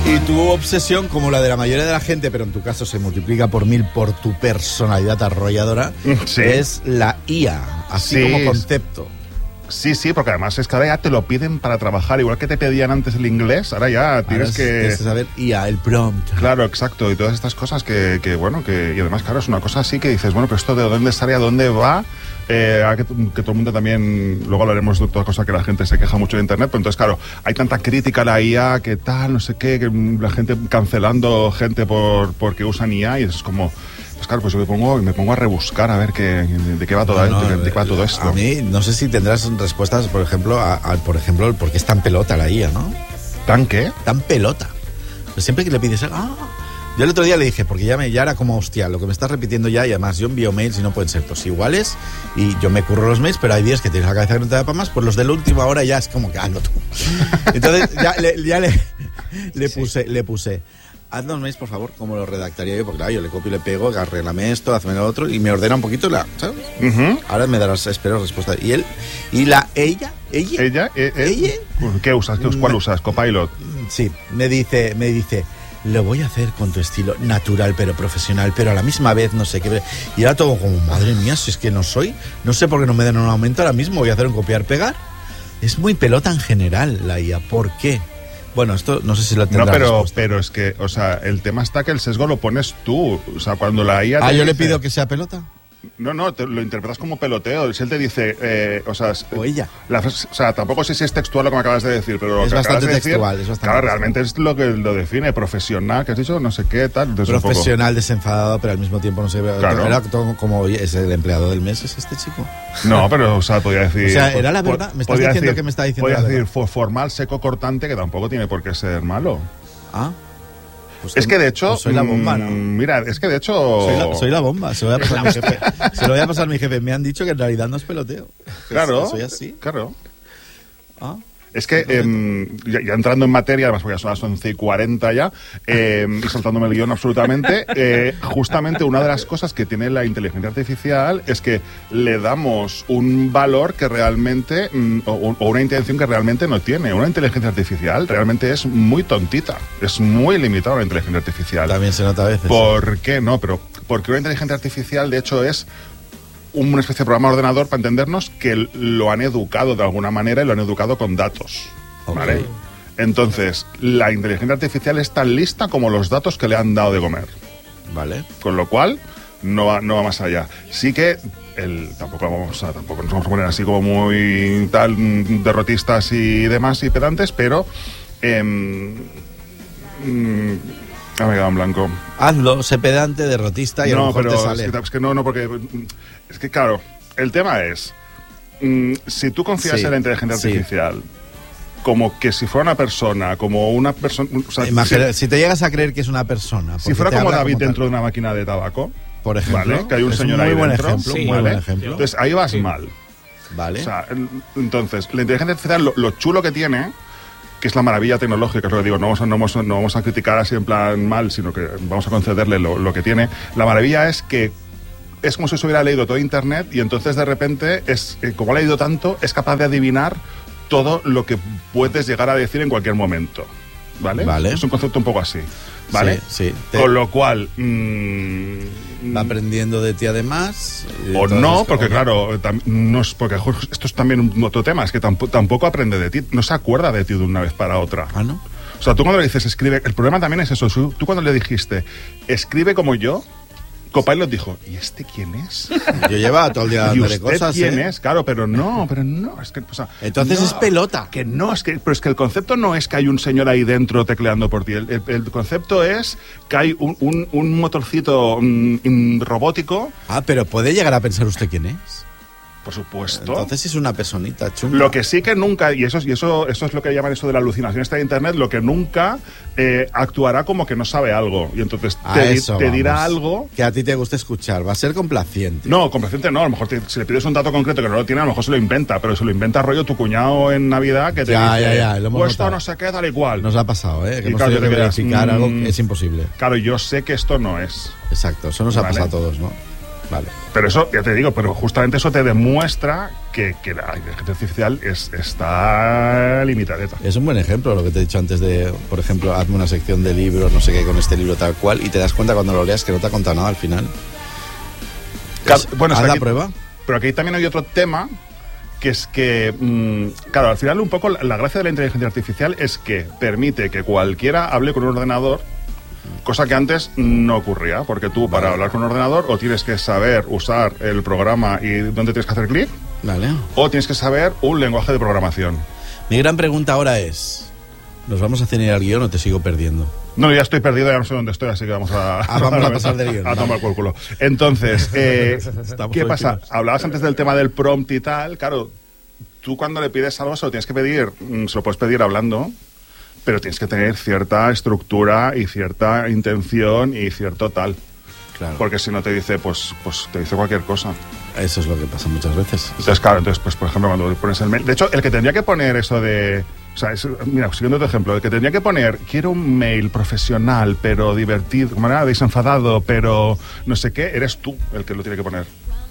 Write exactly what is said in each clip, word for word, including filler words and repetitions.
Y tu obsesión, como la de la mayoría de la gente, pero en tu caso se multiplica por mil por tu personalidad arrolladora, sí. es la I A, así sí. como concepto. Sí, sí, porque además es que ahora ya te lo piden para trabajar, igual que te pedían antes el inglés, ahora ya tienes ahora que... Tienes que saber I A, el prompt. Claro, exacto, y todas estas cosas que, que bueno, que y además, claro, es una cosa así que dices, bueno, pero esto de dónde sale, a dónde va, eh, a que, que todo el mundo también, luego hablaremos de todas cosas que la gente se queja mucho de internet, pero entonces, claro, hay tanta crítica a la I A, que tal, no sé qué, que la gente cancelando gente por porque usan I A, y eso es como... Pues claro, pues yo me pongo, me pongo a rebuscar a ver qué, de qué va todo, no, no, de, de qué va todo esto. A mí, no sé si tendrás respuestas, por ejemplo, a, a, por ejemplo, por qué es tan pelota la I A, ¿no? ¿Tan qué? Tan pelota. Pues siempre que le pides... ¡Ah! Yo el otro día le dije, porque ya, me, ya era como, hostia, lo que me estás repitiendo ya, y además yo envío mails y no pueden ser todos iguales, y yo me curro los mails, pero hay días que tienes la cabeza que no te da para más, pues los de la última hora ya es como que hazlo tú. Entonces ya, le, ya le, le puse, sí. le puse... Haz los mails, por favor, como lo redactaría yo, porque claro, yo le copio y le pego, arréglame esto, hazme lo otro, y me ordena un poquito, la, ¿sabes? Uh-huh. Ahora me darás, espero, respuesta. Y él, y la, ella, ella, ella, eh, eh, ella, ¿qué usas? ¿Cuál me, usas? ¿Copilot? Sí, me dice, me dice, lo voy a hacer con tu estilo natural, pero profesional, pero a la misma vez no sé qué. Y era todo como, madre mía, si es que no soy, no sé por qué no me dan un aumento ahora mismo, voy a hacer un copiar-pegar. Es muy pelota en general la I A, ¿por qué? Bueno, esto no sé si lo tendrás. No, pero, pero es que, o sea, el tema está que el sesgo lo pones tú. O sea, cuando la I A... Ah, ¿yo dice, le pido que sea pelota? No, no, te lo interpretas como peloteo. Si él te dice, eh, o sea... O ella. La, o sea, tampoco sé si es textual lo que me acabas de decir, pero... Es lo que bastante de decir, textual, es bastante Claro, textual. realmente es lo que lo define, profesional, que has dicho, no sé qué, tal. Profesional, desenfadado, pero al mismo tiempo no sé... Claro. Era como, ¿es el empleado del mes, es este chico? No, pero, o sea, podía decir... O sea, era la verdad, me estás diciendo decir, que me está diciendo podía la decir verdad. formal, seco, cortante, que tampoco tiene por qué ser malo. Ah... Pues es que de hecho... Pues soy la bomba, ¿no? Mira, es que de hecho... Soy la, soy la bomba, se lo voy a pasar a mi jefe. Se lo voy a pasar a mi jefe. Me han dicho que en realidad no es peloteo. Claro. Soy así. Claro. Ah. Es que, eh, ya, ya entrando en materia, además porque ya son las once y cuarenta ya, eh, y saltándome el guión absolutamente, eh, justamente una de las cosas que tiene la inteligencia artificial es que le damos un valor que realmente, mm, o, o una intención que realmente no tiene. Una inteligencia artificial realmente es muy tontita, es muy limitada la inteligencia artificial. También se nota a veces. ¿Por qué no? Pero porque una inteligencia artificial, de hecho, es... una especie de programa de ordenador, para entendernos, que lo han educado de alguna manera y lo han educado con datos. Okay. ¿Vale? Entonces, la inteligencia artificial es tan lista como los datos que le han dado de comer. Vale. Con lo cual, no va, no va más allá. Sí que el, tampoco, vamos a, tampoco nos vamos a poner así como muy tal derrotistas y demás y pedantes, pero... Eh, mm, Ah, me he quedado en blanco. Hazlo, sé pedante, derrotista y no, a lo mejor pero te sale. Es que, es que no, no, porque... Es que, claro, el tema es... Mmm, si tú confías sí, en la inteligencia artificial... Sí. Como que si fuera una persona, como una persona... O sea, Imagina, si, si te llegas a creer que es una persona... Si fuera como David como dentro de una máquina de tabaco... Por ejemplo. ¿Vale? Que hay un es señor muy ahí buen dentro. Ejemplo, Sí, muy ¿vale? buen ejemplo. Entonces, ahí vas sí. mal. Vale. O sea, entonces, la inteligencia artificial, lo, lo chulo que tiene... que es la maravilla tecnológica, es lo que digo, no vamos a, no vamos a, no vamos a criticar así en plan mal, sino que vamos a concederle lo, lo que tiene. La maravilla es que es como si se hubiera leído todo Internet y entonces de repente, es eh, como ha leído tanto, es capaz de adivinar todo lo que puedes llegar a decir en cualquier momento. ¿Vale? Vale. Es un concepto un poco así. ¿Vale? Sí, sí. Te... Con lo cual... Mmm, va aprendiendo de ti además. O no, porque claro, no es porque esto es también un otro tema, es que tampoco, tampoco aprende de ti, no se acuerda de ti de una vez para otra. Ah, ¿no? O sea, tú cuando le dices escribe, el problema también es eso, tú cuando le dijiste escribe como yo, Copilot dijo, ¿y este quién es? Yo llevaba todo el día dándole cosas. ¿Y usted quién ¿eh? es? Claro, pero no, pero no. Es que, o sea, Entonces no, es pelota. Que no, es que, pero es que el concepto no es que hay un señor ahí dentro tecleando por ti. El, el, el concepto es que hay un, un, un motorcito um, robótico. Ah, pero ¿puede llegar a pensar usted quién es? Por supuesto. Entonces es una personita chunga. Lo que sí que nunca, y eso, y eso, eso es lo que llaman eso de la alucinación esta de Internet, lo que nunca eh, actuará como que no sabe algo. Y entonces te, eso, te dirá vamos. algo... Que a ti te gusta escuchar, va a ser complaciente. No, complaciente no, a lo mejor te, si le pides un dato concreto que no lo tiene, a lo mejor se lo inventa, pero se lo inventa rollo tu cuñado en Navidad que te ya, dice, ya, ya, lo hemos pues esto notado. no sé qué, tal y cual. Nos ha pasado, ¿eh? Que y hemos claro, tenido que verificar mmm, algo que es imposible. Claro, yo sé que esto no es. Exacto, eso nos ha ¿vale? pasado a todos, ¿no? Vale. Pero eso, ya te digo, pero justamente eso te demuestra que, que la inteligencia artificial es, está limitadeta. Es un buen ejemplo lo que te he dicho antes de, por ejemplo, hazme una sección de libros, no sé qué, con este libro tal cual, y te das cuenta cuando lo leas que no te ha contado nada al final. Claro, Es, bueno, es haz que la aquí- prueba. Pero aquí también hay otro tema, que es que, mmm, claro, al final un poco la, la gracia de la inteligencia artificial es que permite que cualquiera hable con un ordenador, cosa que antes no ocurría, porque tú para Vale. hablar con un ordenador o tienes que saber usar el programa y dónde tienes que hacer clic, Vale. o tienes que saber un lenguaje de programación. Mi gran pregunta ahora es, ¿nos vamos a ceñir al guión o te sigo perdiendo? No, ya estoy perdido, ya no sé dónde estoy, así que vamos a, Ah, vamos a pasar del guión. a tomar por culo. Entonces, eh, Estamos ¿qué pasa? tranquilos. Hablabas antes del tema del prompt y tal, claro, tú cuando le pides algo se lo tienes que pedir, mm, se lo puedes pedir hablando, pero tienes que tener cierta estructura y cierta intención y cierto tal. Claro. Porque si no te dice, pues, pues te dice cualquier cosa. Eso es lo que pasa muchas veces. Entonces, claro, entonces, pues, por ejemplo, cuando pones el mail... De hecho, el que tendría que poner eso de... O sea, es- mira, siguiendo tu ejemplo, el que tendría que poner, quiero un mail profesional, pero divertido, como era, desenfadado, pero no sé qué, eres tú el que lo tiene que poner.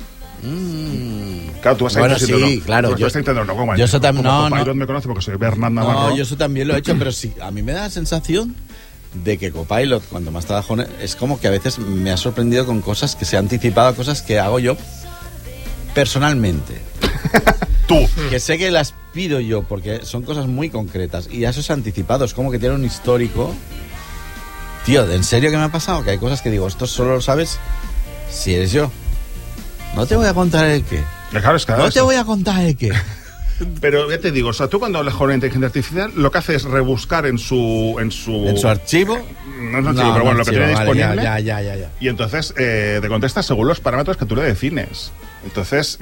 Mm. Claro, tú vas a Bueno, ir diciendo, sí, no. claro, Tú yo- vas a ir diciendo, no, como, yo eso tam- como no, Copilot no. me conoce porque soy Bernard Navarro. No, yo eso también lo he hecho, pero sí, a mí me da la sensación de que Copilot, cuando más trabajo, es como que a veces me ha sorprendido con cosas que se ha anticipado a cosas que hago yo personalmente. Tú. Que sé que las pido yo porque son cosas muy concretas y ya eso es anticipado, es como que tiene un histórico. Tío, ¿en serio que me ha pasado? Que hay cosas que digo, esto solo lo sabes si eres yo. No te voy a contar el qué. Claro, es que No eso. te voy a contar el qué. Pero ya te digo, o sea, tú cuando hablas con una inteligencia artificial, lo que haces es rebuscar en su... En su, En su archivo. No es un archivo, pero bueno, lo que archivo, tiene vale, disponible. Ya, ya, ya, ya. Y entonces eh, te contesta según los parámetros que tú le defines. Entonces,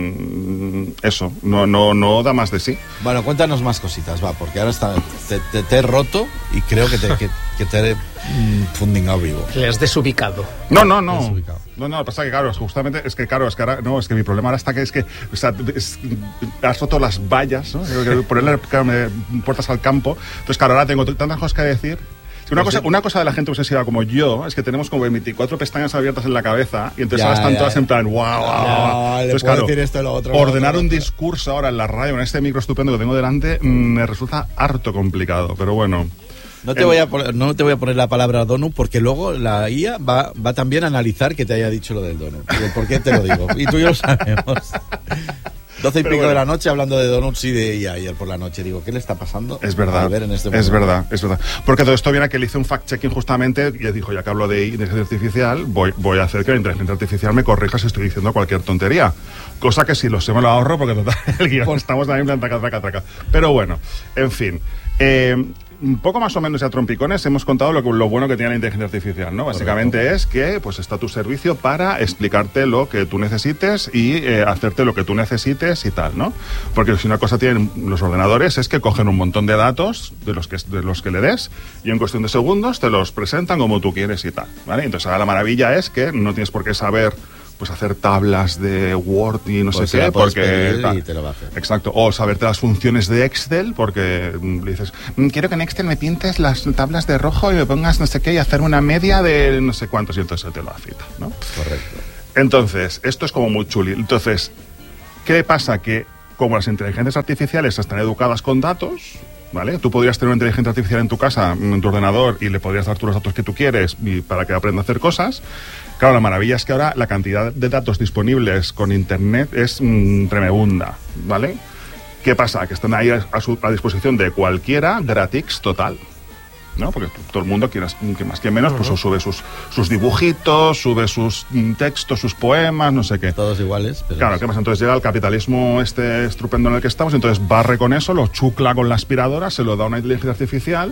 mm, eso, no, no, no da más de sí. Bueno, cuéntanos más cositas, va, porque ahora está, te, te- te he roto y creo que te, que, que te he mm, fundingado vivo. Le has desubicado. No, no, no. Desubicado. No, no, pasa que claro, es justamente, es que claro, es que ahora, no, es que mi problema ahora está que es que, o sea, es- has roto las vallas, ¿no? Tengo que ponerle claro, me- puertas al campo. Entonces, claro, ahora tengo tantas cosas que decir. Es que Una Pues cosa, sí. una cosa de la gente obsesiva como yo es que tenemos como veinticuatro pestañas abiertas en la cabeza y entonces Ya, ahora están ya, todas ya. en plan, wow, wow, Ya, wow. le Entonces, puedo claro, decir esto, lo otro, lo ordenar otro, un lo otro. discurso ahora en la radio con este micro estupendo que tengo delante mm, me resulta harto complicado, pero bueno. No te, En- voy a poner, no te voy a poner la palabra donut porque luego la I A va, va también a analizar que te haya dicho lo del donut. Y el por qué te lo digo. Y tú y yo lo sabemos. Doce y Pero pico bueno. de la noche hablando de donuts y de I A ayer por la noche. Digo, ¿qué le está pasando? Es verdad, A ver en este es momento. verdad, es verdad. Porque todo esto viene a que le hice un fact-checking justamente y dijo, ya que hablo de inteligencia artificial, voy, voy a hacer que la inteligencia artificial me corrija si estoy diciendo cualquier tontería. Cosa que si lo sé me lo ahorro porque total, el guión estamos también en plan traca, traca, traca. Pero bueno, en fin. Eh, un poco más o menos a trompicones hemos contado lo, que- lo bueno que tiene la inteligencia artificial, ¿no? Básicamente es que pues está a tu servicio para explicarte lo que tú necesites y eh, hacerte lo que tú necesites y tal, ¿no? Porque si una cosa tienen los ordenadores es que cogen un montón de datos de los que, de los que le des y en cuestión de segundos te los presentan como tú quieres y tal, ¿vale? Entonces ahora la maravilla es que no tienes por qué saber pues hacer tablas de Word y no Pues sé se qué, la puedes porque pedir tal. y te lo va a hacer. Exacto, o saberte las funciones de Excel, porque mm, le dices, "Mm, quiero que en Excel me pintes las tablas de rojo y me pongas no sé qué y hacer una media de no sé cuántos, y entonces te lo hace, y tal, ¿no? Correcto. Entonces, esto es como muy chuli. Entonces, ¿qué pasa? Que como las inteligencias artificiales están educadas con datos, ¿vale? Tú podrías tener una inteligencia artificial en tu casa, en tu ordenador, y le podrías dar tú los datos que tú quieres y para que aprenda a hacer cosas. Claro, la maravilla es que ahora la cantidad de datos disponibles con Internet es mm, tremenda, ¿vale? ¿Qué pasa? Que están ahí a, a su, a disposición de cualquiera, gratis total. ¿No? Porque t- todo el mundo, que, que más que menos, pues sube sus, sus dibujitos, sube sus mm, textos, sus poemas, no sé qué. Todos iguales. Pero Claro, ¿qué pasa? Entonces llega el capitalismo este estupendo en el que estamos, entonces barre con eso, lo chucla con la aspiradora, se lo da a una inteligencia artificial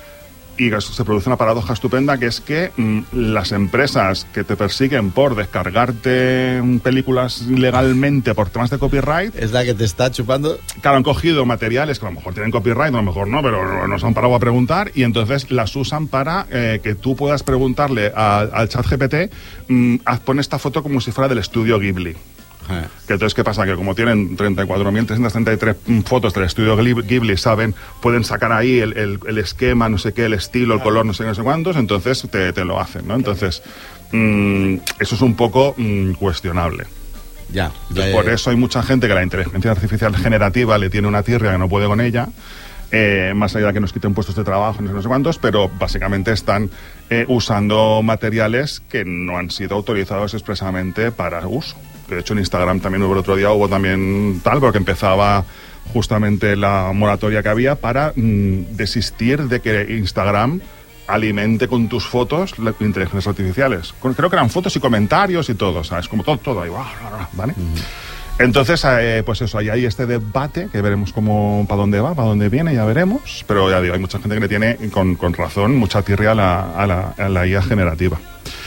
y se produce una paradoja estupenda que es que mm, las empresas que te persiguen por descargarte mm, películas ilegalmente por temas de copyright, es la que te está chupando. claro, han cogido materiales que a lo mejor tienen copyright, a lo mejor no, pero nos han parado a preguntar y entonces las usan para eh, que tú puedas preguntarle a- al chat G P T, mm, haz, pon esta foto como si fuera del estudio Ghibli. Eh. Que entonces, ¿qué pasa? Que como tienen treinta y cuatro mil trescientas treinta y tres fotos del estudio Ghibli, saben, pueden sacar ahí el, el, el esquema, no sé qué, el estilo, el color, no sé qué, no sé cuántos, entonces te, te lo hacen, ¿no? Entonces, mmm, eso es un poco mmm, cuestionable. Ya, Entonces, ya, por ya. eso hay mucha gente que la inteligencia artificial generativa le tiene una tirria que no puede con ella, eh, más allá de que nos quiten puestos de trabajo, no sé, no sé cuántos, pero básicamente están eh, usando materiales que no han sido autorizados expresamente para uso. De hecho, en Instagram también hubo el otro día, hubo también tal, porque empezaba justamente la moratoria que había para mmm, desistir de que Instagram alimente con tus fotos las inteligencias artificiales. Creo que eran fotos y comentarios y todo, ¿sabes? Como todo, todo ahí, ¿vale? Uh-huh. Entonces, eh, pues eso, ahí hay este debate que veremos cómo, para dónde va, para dónde viene, ya veremos. Pero ya digo, hay mucha gente que le tiene, con, con razón, mucha tirria a la, a, la, a la I A generativa.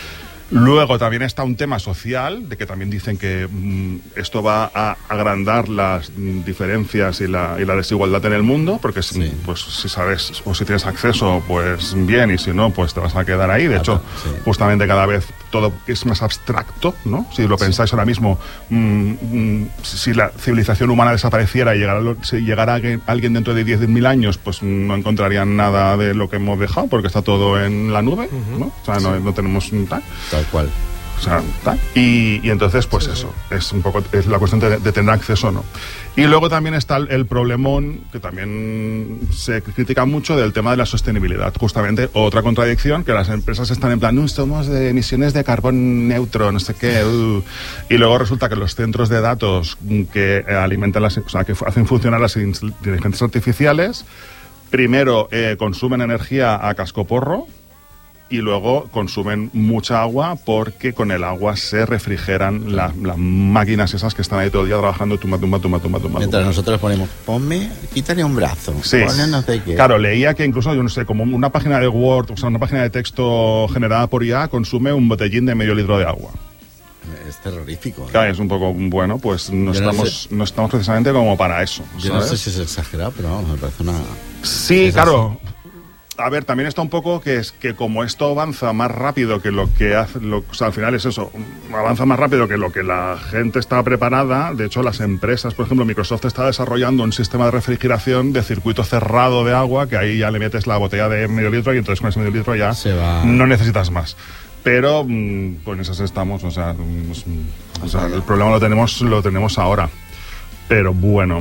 Luego también está un tema social, de que también dicen que mmm, esto va a agrandar las mmm, diferencias y la, y la desigualdad en el mundo, porque sí. pues, si sabes o si tienes acceso, pues bien, y si no, pues te vas a quedar ahí. De claro, hecho, sí. justamente cada vez todo es más abstracto, ¿no? Si lo pensáis sí. ahora mismo, mmm, mmm, si la civilización humana desapareciera y llegara, si llegara alguien, alguien dentro de diez mil años, pues no encontrarían nada de lo que hemos dejado, porque está todo en la nube, uh-huh. ¿no? O sea, no, sí. no tenemos tal. Tal cual. O sea, tal. Y, y entonces, pues sí, eso, sí. es un poco es la cuestión de, de tener acceso o no. Y luego también está el, el problemón, que también se critica mucho, del tema de la sostenibilidad. Justamente, otra contradicción, que las empresas están en plan, no, somos de emisiones de carbón neutro, no sé qué. Uh. Y luego resulta que los centros de datos que alimentan las, o sea, que hacen funcionar las inteligencias artificiales, primero eh, consumen energía a cascoporro, y luego consumen mucha agua porque con el agua se refrigeran las la máquinas esas que están ahí todo el día trabajando, tumba, tumba, tumba, tumba, tumba. Mientras nosotros ponemos, ponme, quítale un brazo, sí. ponle no sé qué. Claro, leía que incluso, yo no sé, como una página de Word, o sea, una página de texto generada por I A consume un botellín de medio litro de agua. Es terrorífico. ¿eh? Claro, es un poco, bueno, pues no, estamos, no, no estamos precisamente como para eso. Yo ¿sabes? no sé si es exagerado, pero vamos, me parece una... Sí, claro. Así. A ver, también está un poco que es que como esto avanza más rápido que lo que hace, lo, o sea, al final es eso, avanza más rápido que lo que la gente está preparada. De hecho, las empresas, por ejemplo, Microsoft está desarrollando un sistema de refrigeración de circuito cerrado de agua, que ahí ya le metes la botella de medio litro y entonces con ese medio litro ya se va. No necesitas más. Pero, pues en esas estamos, o sea, pues, o sea, el problema lo tenemos, lo tenemos ahora. Pero bueno...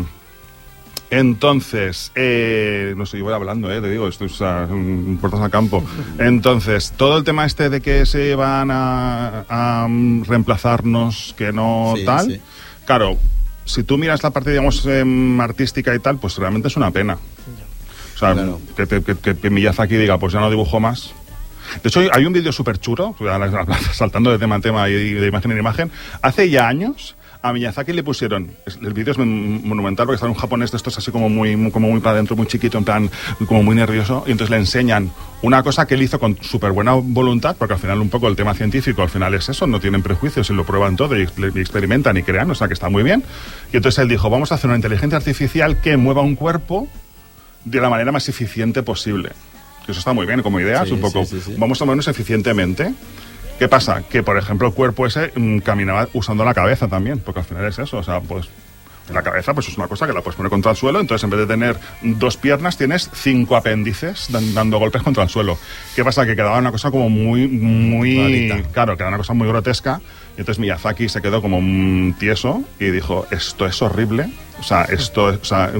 Entonces, eh, no sé, yo voy hablando, eh, te digo, esto es o sea, puertas a campo. Entonces, todo el tema este de que se van a, a reemplazarnos, que no sí, tal, sí. Claro, si tú miras la parte, digamos, eh, artística y tal, pues realmente es una pena. O sea, claro. que, que, que, que Miyazaki diga, pues ya no dibujo más. De hecho, hay un vídeo súper chulo, saltando de tema en tema y de imagen en imagen, hace ya años... A Miyazaki le pusieron, el vídeo es monumental porque está en un japonés de estos así como muy, muy, como muy para adentro, muy chiquito, en plan, como muy nervioso, y entonces le enseñan una cosa que él hizo con súper buena voluntad, porque al final un poco el tema científico, al final es eso, no tienen prejuicios y lo prueban todo y, y experimentan y crean, o sea que está muy bien. Y entonces él dijo, vamos a hacer una inteligencia artificial que mueva un cuerpo de la manera más eficiente posible. Eso está muy bien como idea, sí, es un poco, sí, sí, sí. Vamos a movernos eficientemente. ¿Qué pasa? Que, por ejemplo, el cuerpo ese mmm, caminaba usando la cabeza también, porque al final es eso, o sea, pues la cabeza pues es una cosa que la puedes poner contra el suelo, entonces en vez de tener dos piernas tienes cinco apéndices dan, dando golpes contra el suelo. ¿Qué pasa? Que quedaba una cosa como muy, muy... Clarita. Claro, quedaba una cosa muy grotesca, y entonces Miyazaki se quedó como un tieso y dijo, esto es horrible, o sea, esto, o sea,